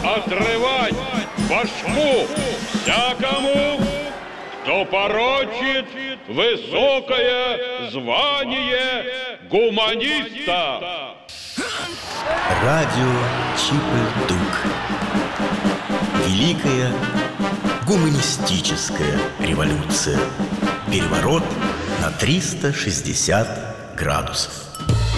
отрывать башку всякому, кто порочит высокое звание гуманиста. Радио Чип-и-Дук. Великая гуманистическая революция. Переворот на 360 градусов.